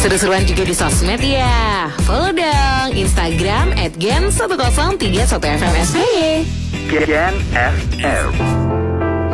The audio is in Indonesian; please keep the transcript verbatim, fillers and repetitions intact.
Seru-seruan juga di sosmed ya. Follow dong Instagram at gen satu nol tiga satu F M S B Y. Gen F M.